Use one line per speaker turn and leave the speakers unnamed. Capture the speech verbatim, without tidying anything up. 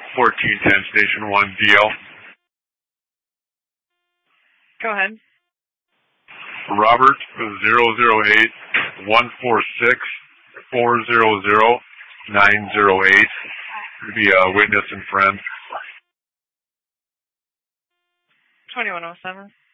fourteen ten Station one, D L.
Go ahead.
Robert, zero zero eight one four six four zero zero nine zero eight. It'd be a witness and friend.
twenty-one oh seven.